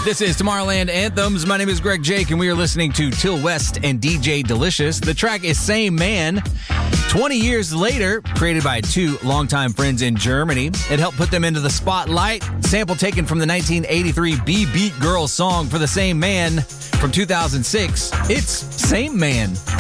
This is Tomorrowland Anthems. My name is Greg Jake, and we are listening to Till West and DJ Delicious. The track is Same Man. 20 years later, created by two longtime friends in Germany. It helped put them into the spotlight. Sample taken from the 1983 B Beat Girl song For the Same Man from 2006. It's Same Man.